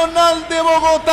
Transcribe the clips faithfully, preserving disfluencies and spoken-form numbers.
Nacional de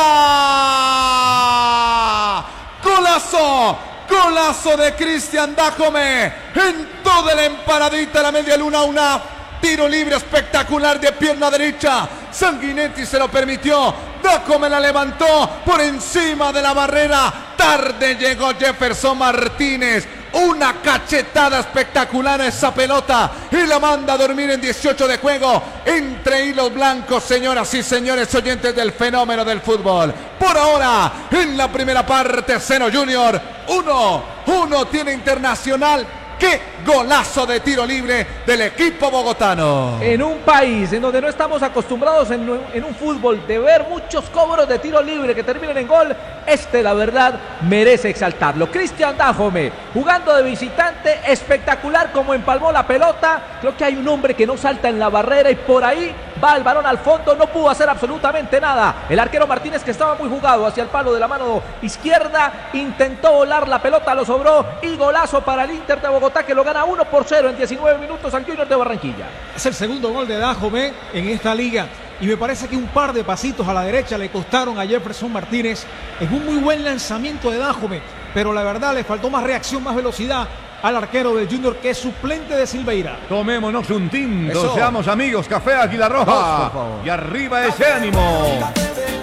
Bogotá. Golazo, golazo de Cristian Dajome en toda la empanadita, la media luna, una tiro libre espectacular de pierna derecha. Sanguinetti se lo permitió, Dajome la levantó por encima de la barrera. Tarde llegó Jefferson Martínez. Una cachetada espectacular a esa pelota y la manda a dormir en dieciocho de juego. Entre hilos blancos, señoras y señores oyentes del fenómeno del fútbol. Por ahora, en la primera parte, cero Junior, uno, uno tiene Internacional. ¡Qué golazo de tiro libre del equipo bogotano! En un país en donde no estamos acostumbrados en, en un fútbol de ver muchos cobros de tiro libre que terminen en gol, este la verdad merece exaltarlo. Cristian Dajome jugando de visitante, espectacular como empalmó la pelota. Creo que hay un hombre que no salta en la barrera y por ahí va el balón al fondo, no pudo hacer absolutamente nada. El arquero Martínez, que estaba muy jugado hacia el palo de la mano izquierda, intentó volar la pelota, lo sobró y golazo para el Inter de Bogotá, que lo gana uno por cero en diecinueve minutos al Junior de Barranquilla. Es el segundo gol de Dajome en esta liga y me parece que un par de pasitos a la derecha le costaron a Jefferson Martínez. Es un muy buen lanzamiento de Dajome, pero la verdad le faltó más reacción, más velocidad al arquero del Junior, que es suplente de Silveira. Tomémonos un tinto, Eso. Seamos amigos, Café Águila Roja. Dos, por favor. Y arriba ese ánimo.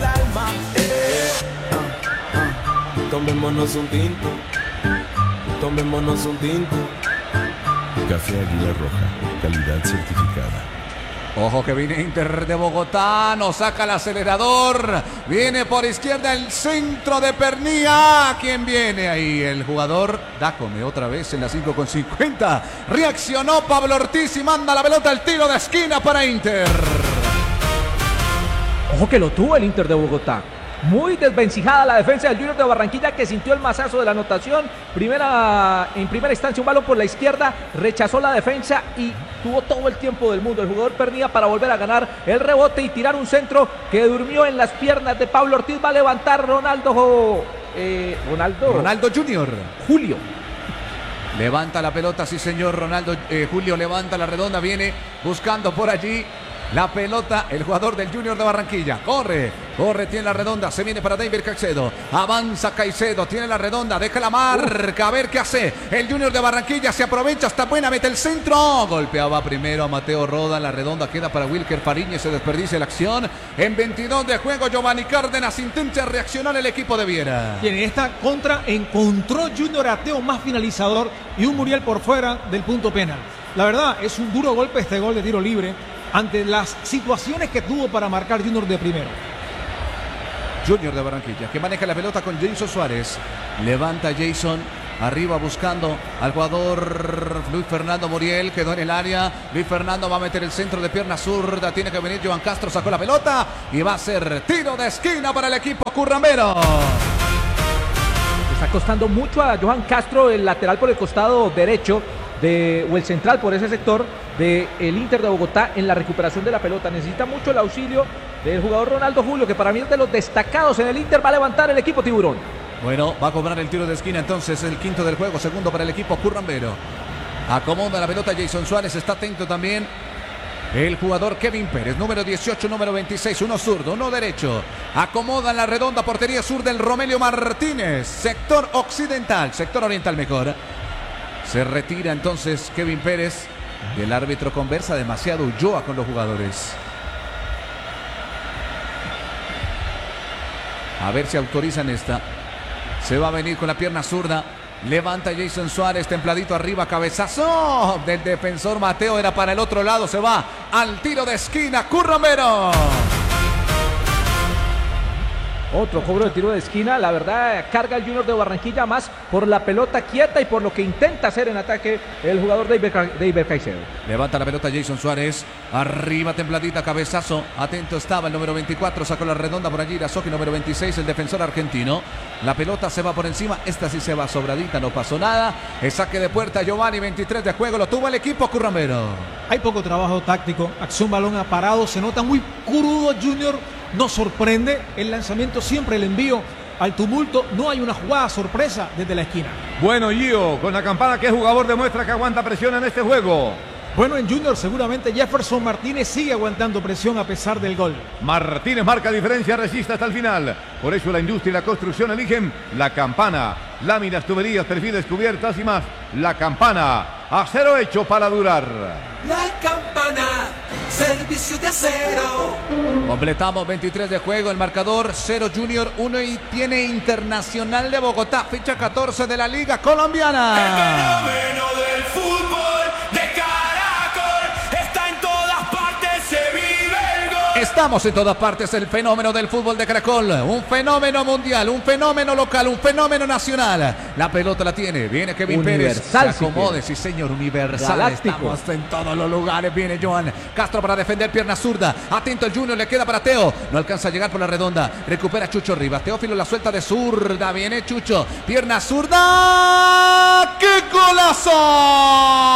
Tomémonos un tinto, tomémonos un tinto. Café Águila Roja, calidad certificada. Ojo que viene Inter de Bogotá, nos saca el acelerador, viene por izquierda el centro de Pernía. ¿Quién viene ahí? El jugador Dajome otra vez en la cinco con cincuenta. Reaccionó Pablo Ortiz y manda la pelota al tiro de esquina para Inter. Ojo que lo tuvo el Inter de Bogotá. Muy desvencijada la defensa del Junior de Barranquilla, que sintió el mazazo de la anotación. Primera, en primera instancia un balón por la izquierda, rechazó la defensa y tuvo todo el tiempo del mundo el jugador Pernía para volver a ganar el rebote y tirar un centro que durmió en las piernas de Pablo Ortiz. Va a levantar Ronaldo eh, Ronaldo Ronaldo Junior Julio. Levanta la pelota, sí señor. Ronaldo eh, Julio levanta la redonda, viene buscando por allí la pelota, el jugador del Junior de Barranquilla. Corre, corre, tiene la redonda, se viene para David Caicedo. Avanza Caicedo, tiene la redonda, deja la marca, a ver qué hace. El Junior de Barranquilla se aprovecha, está buena, mete el centro. Golpeaba primero a Mateo Roda, la redonda queda para Wilker Fariñez, se desperdicia la acción. En veintidós de juego, Giovanni Cárdenas intenta reaccionar el equipo de Viera. Y en esta contra encontró Junior a Teo más finalizador y un Muriel por fuera del punto penal. La verdad, es un duro golpe este gol de tiro libre ante las situaciones que tuvo para marcar Junior de primero. Junior de Barranquilla, que maneja la pelota con Jason Suárez. Levanta Jason, arriba buscando al jugador Luis Fernando Muriel, quedó en el área. Luis Fernando va a meter el centro de pierna zurda, tiene que venir Johan Castro, sacó la pelota y va a ser tiro de esquina para el equipo currambero. Está costando mucho a Johan Castro, el lateral por el costado derecho de, o el central por ese sector del Inter de Bogotá, en la recuperación de la pelota. Necesita mucho el auxilio del jugador Ronaldo Julio, que para mí es de los destacados en el Inter. Va a levantar el equipo tiburón. Bueno, va a cobrar el tiro de esquina entonces, el quinto del juego, segundo para el equipo currambero. Acomoda la pelota Jason Suárez, está atento también el jugador Kevin Pérez, número dieciocho, número veintiséis, uno zurdo, uno derecho. Acomoda en la redonda, portería sur del Romelio Martínez, sector occidental, sector oriental mejor. Se retira entonces Kevin Pérez. El árbitro conversa demasiado Ulloa con los jugadores. A ver si autorizan esta. Se va a venir con la pierna zurda. Levanta Jason Suárez, templadito arriba, cabezazo del defensor Mateo, era para el otro lado, se va al tiro de esquina, currambero. Otro cobro de tiro de esquina, la verdad carga el Junior de Barranquilla más por la pelota quieta y por lo que intenta hacer en ataque el jugador David Caicedo. Levanta la pelota Jason Suárez, arriba templadita, cabezazo, atento estaba el número veinticuatro, sacó la redonda por allí, Irazoki, número veintiséis, el defensor argentino. La pelota se va por encima, esta sí se va sobradita, no pasó nada. El saque de puerta, Giovanni, veintitrés de juego, lo tuvo el equipo currambero. Hay poco trabajo táctico, acción balón aparado, se nota muy crudo Junior. No sorprende el lanzamiento, siempre el envío al tumulto. No hay una jugada sorpresa desde la esquina. Bueno, Gio, con la campana, ¿qué jugador demuestra que aguanta presión en este juego? Bueno, en Junior seguramente Jefferson Martínez sigue aguantando presión a pesar del gol. Martínez marca diferencia, resiste hasta el final. Por eso la industria y la construcción eligen La Campana. Láminas, tuberías, perfiles, cubiertas y más. La Campana, acero hecho para durar. La Campana, servicio de acero. Completamos veintitrés de juego, el marcador cero Junior uno y tiene Internacional de Bogotá, fecha catorce de la Liga Colombiana. El fenómeno del fútbol de Caracol está en todas partes, se vive el gol. Estamos en todas partes, el fenómeno del fútbol de Caracol, un fenómeno mundial, un fenómeno local, un fenómeno nacional. La pelota la tiene, viene Kevin Universal, Pérez, se acomode, sí señor, universal. Galáctico. Estamos en todos los lugares, viene Joan Castro para defender, pierna zurda, atento el Junior, le queda para Teo, no alcanza a llegar por la redonda, recupera Chucho Rivas, Teófilo la suelta de zurda, viene Chucho, pierna zurda, ¡qué golazo!